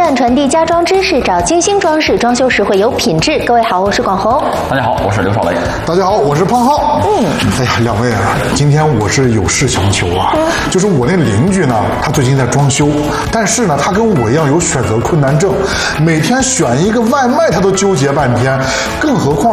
站，传递家装知识，找金星装饰，装修时会有品质。各位好，我是广红。 大家好，我是刘少雷。 大家好，我是胖浩。哎呀，两位啊，今天我是有事相求啊，就是我那邻居呢，他最近在装修，但是呢，他跟我一样有选择困难症，每天选一个外卖他都纠结半天，更何况